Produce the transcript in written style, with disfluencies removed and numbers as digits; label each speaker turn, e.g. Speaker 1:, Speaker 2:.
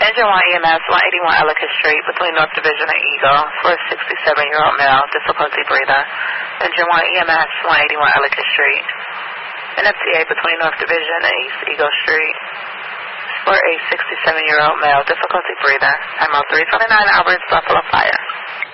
Speaker 1: Engine 1 EMS, 181 Ellicott Street, between North Division and Eagle, for a 67-year-old male, difficulty breather. Engine 1 EMS, 181 Ellicott Street. NFTA between North Division and East Eagle Street, for a 67-year-old male, difficulty breather. MO 329 Alberts, Buffalo Fire.